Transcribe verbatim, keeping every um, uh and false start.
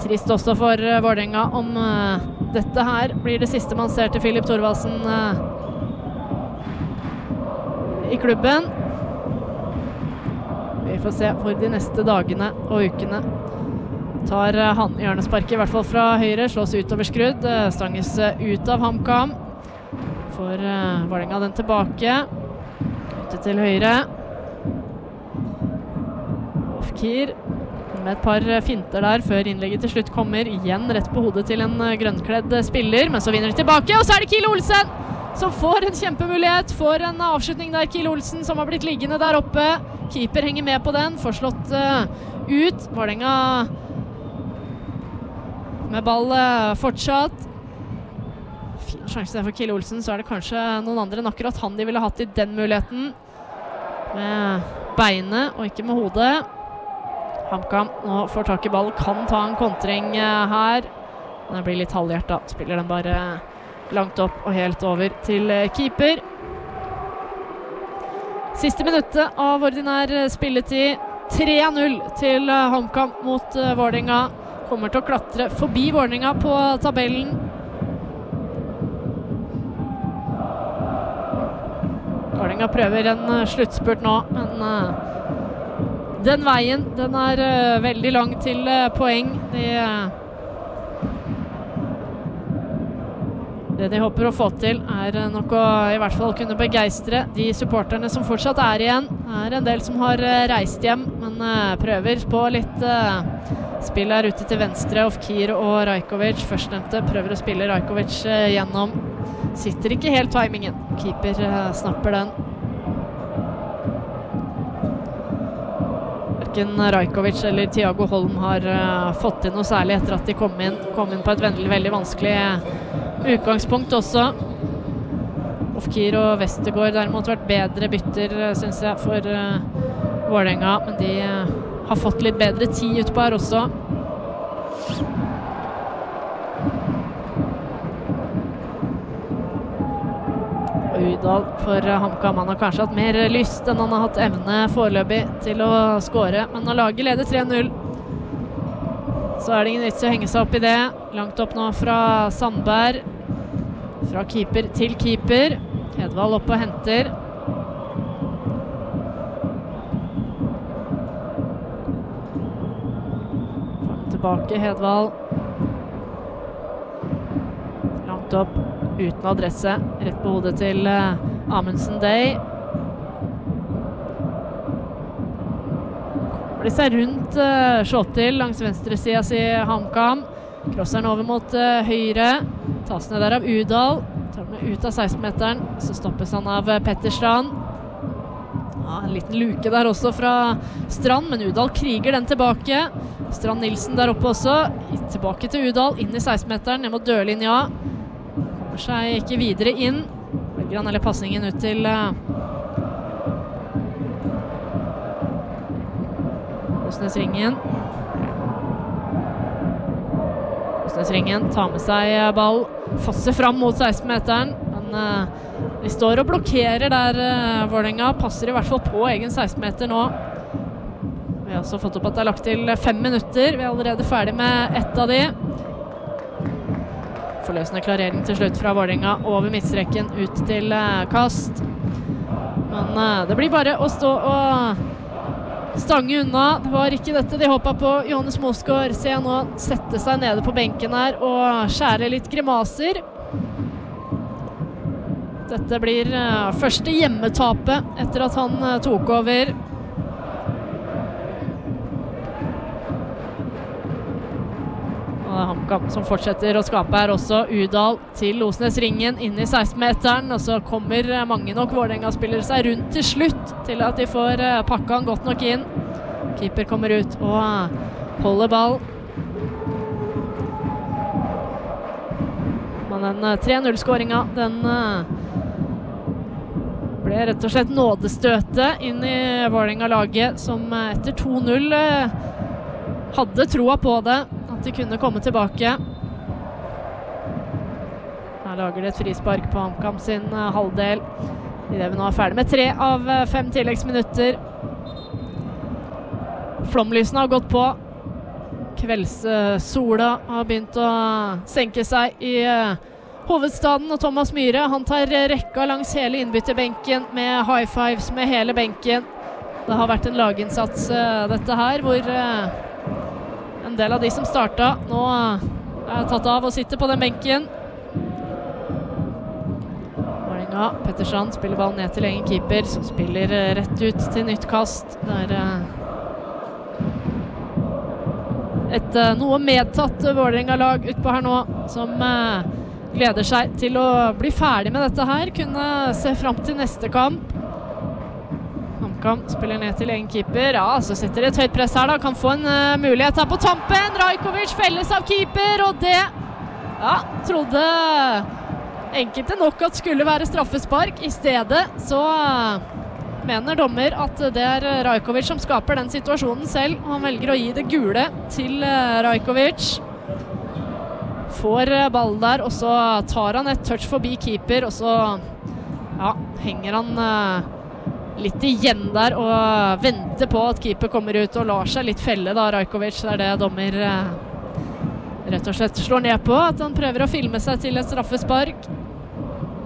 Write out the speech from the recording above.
trist også for uh, Vålerenga om uh, dette her blir det siste man ser til Filip Thorvaldsen uh, i klubben. Vi får se hvor de neste dagene og ukene tar uh, han hjørnespark, i hvert fall fra høyre, slås utover skrudd, uh, stanges uh, ut av HamKam. For uh, Vålerenga den tilbake, ute til høyre. Ofkir med et par finter der før innlegget til slutt kommer igjen rett på hodet til en grønnkledd spiller, men så vinner de tilbake, og så er det Kiel Olsen som får en kjempemulighet, får en avslutning der. Kiel Olsen som har blitt liggende der oppe, keeper henger med på den, får slått uh, ut. Vålerenga med ball uh, fortsatt. Fin sjanse for Kiel Olsen, så er det kanskje noen andre enn akkurat han de ville hatt i den muligheten. Med beinet og ikke med hodet. HamKam nå får tak i ball, kan ta en kontring uh, her. Den blir litt halvhjertet, spiller den bare langt opp og helt over til uh, keeper. Siste minuttet av ordinær spilletid. tre null til uh, HamKam mot uh, Vålerenga. Kommer til å klatre forbi Vålerenga på tabellen. Vålerenga prøver en uh, sluttspurt nå, men uh, den veien, den er uh, veldig lang til uh, poeng. De, uh, det de håper å få til er uh, nok å i hvert fall kunne begeistre de supporterne som fortsatt er igjen. Det er en del som har uh, reist hjem, men uh, prøver på litt uh, spill her ute til venstre. Ofkir og Rajkovic, førstnevnte, prøver å spille Rajkovic uh, gjennom. Sitter ikke helt timingen. Keeper uh, snapper den. Rajkovic eller Thiago Holm har uh, fått inn noe særlig etter at de kom inn, kom inn på et veldig, veldig vanskelig utgangspunkt også. Ofkir og Vestergaard derimot vært bedre bytter, synes jeg, for uh, Vålerenga, men de uh, har fått litt bedre tid ut på her også. Udal for HamKam. Han har kanskje hatt mer lyst enn han har hatt evne foreløpig til å skåre, men når laget leder tre null så er det ingen vits å henge seg opp i det. Langt opp nå fra Sandberg, fra keeper til keeper. Hedvald opp og henter. Tilbake Hedvald. Langt opp uten adresse, rett på hodet til uh, Amundsen Day. Kommer de seg rundt uh, Skjåtil langs venstre siden si HamKam. Krosser den over mot uh, høyre. Tas ned der av Udal. Tar den ut av seksten-meteren. Så stoppes han av uh, Petter Strand. Ja, en liten luke der også fra Strand, men Udal kriger den tilbake. Strand Nilsen der oppe også. Tilbake til Udal, inn i seksten-meteren, ned mot dørlinja. Seg ikke videre inn. Velger han eller passningen ut til uh, Åsnesringen. Åsnesringen tar med seg uh, ball, fosser fram mot seksten-meteren, men uh, de står og blokkerer der uh, Vålerenga passer i hvert fall på egen seksten-meter nå. Vi har også fått opp at det er lagt til fem minutter. Vi er allerede ferdig med ett av de. Forløsende klarering til slutt fra Vålerenga over midtstreken ut til uh, kast. Men uh, det blir bare å stå og stange unna. Det var ikke dette de håpet på. Johannes Mosgaard ser nå sette seg nede på benken her og skjære litt grimaser. Dette blir uh, første hjemmetapet etter at han uh, tok over. HamKam som fortsetter å skape her også. Udal til Åsnesringen inn i seksten-meteren, og så kommer mange nok Vålerenga-spillere seg rundt til slutt til at de får pakka han godt nok inn. Keeper kommer ut og holder ball. Men den tre null-skåringa, den ble rett og slett nådestøtet inn i Vålerenga-laget, som etter to null hadde troa på det, at de kunne komme tilbake. Her lager de et frispark på HamKam sin uh, halvdel. I det vi nå er ferdig med tre av uh, fem tilleggsminutter. Flomlysene har gått på. Kveldssola har begynt å senke seg i hovedstaden, og Thomas Myhre, han tar rekka langs hele innbytterbenken med high fives med hele benken. Det har vært en laginnsats dette her, hvor en del av de som startet nå er tatt av og sitter på den benken. Vålerenga, Petterstrand spiller ballen ned til egen keeper, som spiller rett ut til nytt kast. Det er et noe medtatt Vålerenga-lag utpå her nå, som gleder seg til å bli ferdig med dette her, kunne se frem til neste kamp. HamKam spiller ned til egen keeper, ja, så setter det et høyt press her da, kan få en uh, mulighet her på tampen. Rajkovic felles av keeper, og det, ja, trodde enkelte nok at skulle være straffespark. I stedet så uh, mener dommer at det er Rajkovic som skaper den situasjonen selv, og han velger å gi det gule til uh, Rajkovic. Får ballen der, og så tar han et touch forbi keeper, og så ja, henger han uh, litt igjen der og venter på at keeper kommer ut og lar seg litt felle da, Rajkovic. Det er det dommer uh, rett og slett slår ned på, at han prøver å filme seg til et straffespark.